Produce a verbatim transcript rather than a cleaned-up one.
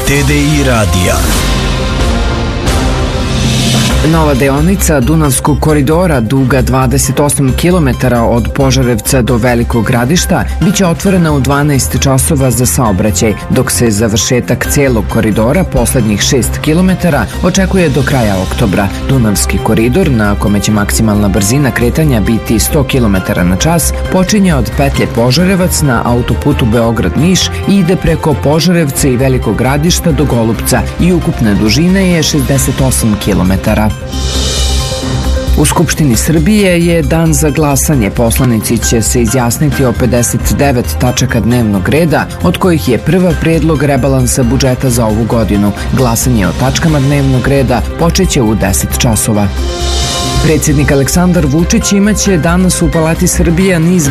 T D I radija. Nova deonica Dunavskog koridora, duga dvadeset osam kilometara od Požarevca do Velikog Gradišta, biće otvorena u dvanaest časova za saobraćaj, dok se završetak celog koridora, poslednjih šest kilometara, očekuje do kraja oktobra. Dunavski koridor, na kome će maksimalna brzina kretanja biti sto kilometara na čas, počinje od petlje Požarevac na autoputu Beograd-Niš i ide preko Požarevca i Velikog Gradišta do Golupca i ukupne dužine je šezdeset osam kilometara. U Skupštini Srbije je dan za glasanje. Poslanici će se izjasniti o pedeset devet tačaka dnevnog reda, od kojih je prva predlog rebalansa budžeta za ovu godinu. Glasanje o tačkama dnevnog reda počeće u deset časova. Predsjednik Aleksandar Vučić imaće danas u Palati Srbija niz